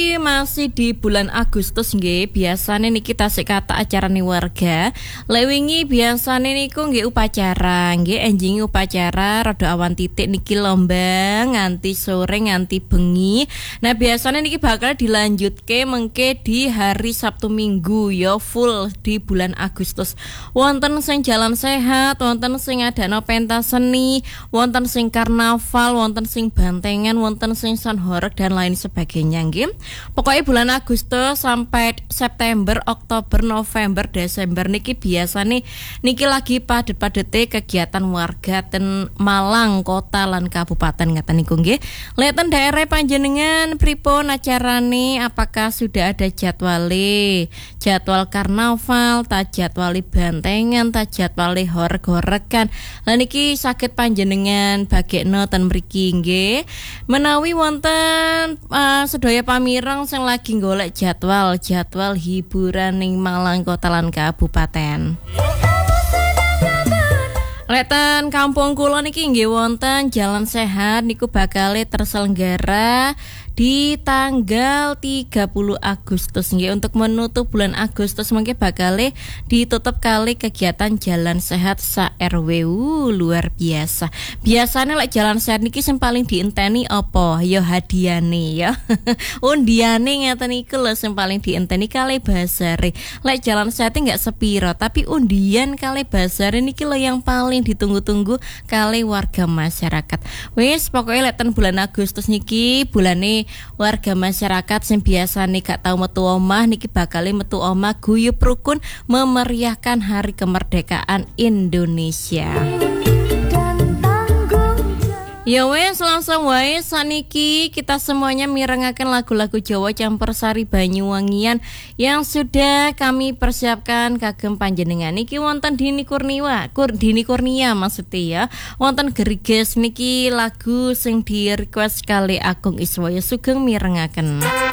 niki masih di bulan Agustus nggih. Biasane niki tasik kata acarane warga. Lek wingi biasane niku nggih upacara, nggih enjing upacara rada awan titik niki lomba nganti sore nganti bengi. Nah, biasane niki bakal dilanjutke mengke di hari Sabtu Minggu ya full di bulan Agustus. Wonten sing jalan sehat, wonten sing adano pentas seni, wonten sing karnaval, wonten sing bantengan, wonten sing sanhoreg dan lain sebagainya nggih. Pokoknya bulan Agustus sampai September, Oktober, November, Desember niki biasane niki lagi padet-padete kegiatan warga ten Malang kota lan kabupaten ngaten niku nggih. Lek ten daerah panjenengan pripun acarane, apakah sudah ada jadwale? Jadwal karnaval, ta jadwale bantengan, ta jadwale horeg-horegan. Lah niki saged panjenengan bagekno ten mriki nggih. Menawi wonten sedaya pamireng sing lagi golek jadwal hiburan ning Malang kota lan kabupaten. Leten kampung kula niki nggih wonten Jalan Sehat niku bakal terselenggara di tanggal 30 Agustus nggih. Untuk menutup bulan Agustus mungkin bakal ditutup kali kegiatan Jalan Sehat sa RW. Luar biasa. Biasanya lek Jalan Sehat niki sing paling dienteni apa? Ya hadiane ya. Undiane ngeten iku lho sing paling dienteni kali basare. Lek Jalan Sehat enggak sepiro, tapi undian kali basare niki lho yang paling ditunggu-tunggu kali warga masyarakat. Wis pokoknya lek ten bulan Agustus niki bulane warga masyarakat sing biasane gak tau metu omah niki bakal metu omah guyub rukun memeriahkan hari kemerdekaan Indonesia. Ya wes langsung wae saniki kita semuanya mirengaken lagu-lagu Jawa campursari Banyuwangian yang sudah kami persiapkan kagem panjenengan. Niki wonten Dini Kurnia maksudnya ya. Wonten Geriges niki lagu sing di request kali Agung Iswaya sugeng mirengaken.